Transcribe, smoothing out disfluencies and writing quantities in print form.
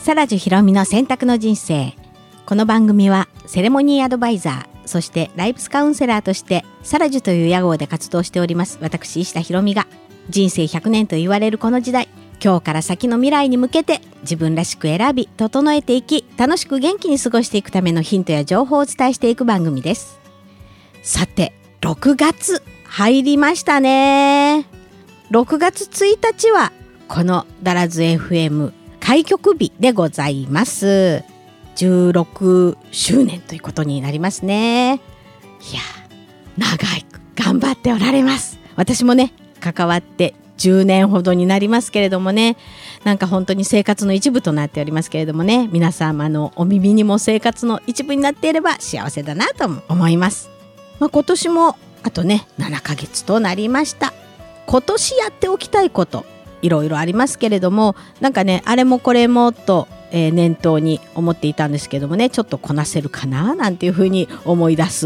サラジュヒロミの選択の人生。この番組はセレモニーアドバイザー、そしてライブスカウンセラーとしてサラジュという屋号で活動しております私石田ひろみが、人生100年と言われるこの時代、今日から先の未来に向けて自分らしく選び整えていき、楽しく元気に過ごしていくためのヒントや情報をお伝えしていく番組です。さて、6月入りましたね。6月1日はこのダラズ FM 開局日でございます。16周年ということになりますね。いや、長い頑張っておられます。私もね、関わって10年ほどになりますけれどもね、なんか本当に生活の一部となっておりますけれどもね、皆様のお耳にも生活の一部になっていれば幸せだなと思います。今年もあとね7ヶ月となりました。今年やっておきたいこといろいろありますけれども、なんかね、あれもこれもと、念頭に思っていたんですけどもね、ちょっとこなせるかななんていうふうに思い出す